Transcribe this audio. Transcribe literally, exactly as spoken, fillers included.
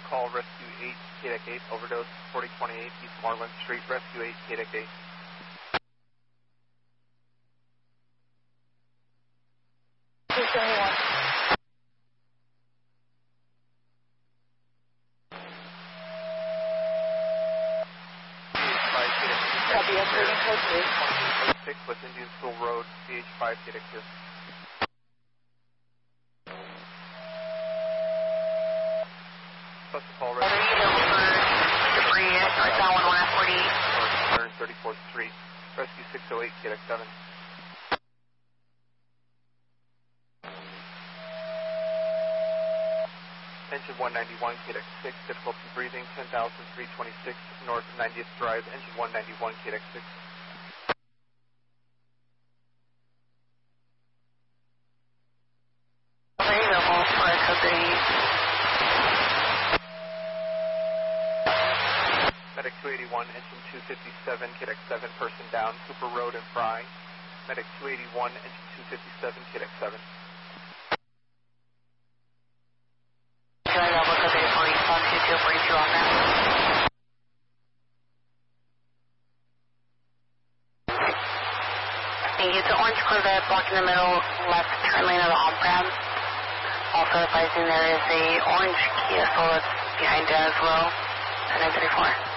call, Rescue eight, K D E C eight, overdose, forty twenty-eight East Marlin Street, Rescue eight, K D E C eight. two seventy-one. Copy, operating code three. six West Indian School Road, C H five, K D E C two. Plus the call, Rescue Debris at northbound one forty-eight. one thirty-fourth Street, Rescue six oh eight, K D E C seven. Engine one ninety-one, K D E C six, difficulty breathing, ten thousand three hundred twenty-six North ninetieth Drive, engine one ninety-one, K D E C six. Available for code three. Medic two eighty-one, engine two fifty-seven, K D E C seven, person down, Cooper Road and Fry. Medic two eighty-one, engine two fifty-seven, K D E C seven. Available code three forty, one two two forty-two on that. Thank you. It's an orange Corvette blocking the middle left turn lane of the on-ramp. Also advising there is a orange Kia Soul that's behind it as well. nine thirty-four.